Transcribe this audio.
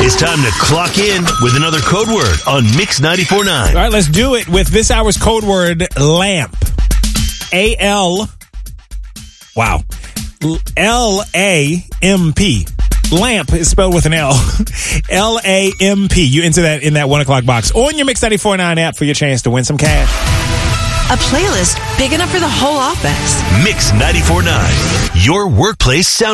It's time to clock in with another code word on Mix 94.9. All right, let's do it with this hour's code word, lamp. L-A-M-P. Lamp is spelled with an L. L-A-M-P. You enter that in that 1 o'clock box on your Mix 94.9 app for your chance to win some cash. A playlist big enough for the whole office. Mix 94.9, your workplace sound.